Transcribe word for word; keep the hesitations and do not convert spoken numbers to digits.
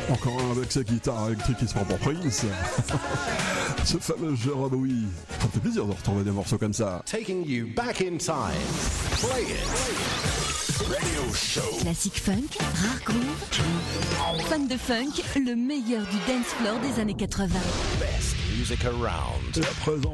Encore un avec sa guitare électrique qui se prend pour Prince. Ce fameux Jérôme, oui. Ça me fait plaisir de retrouver des morceaux comme ça. Taking you back in time. Play it. Radio show. Classique funk, rare groove. Fan de funk, le meilleur du dance floor des années quatre-vingts. Best music around. Et à présent,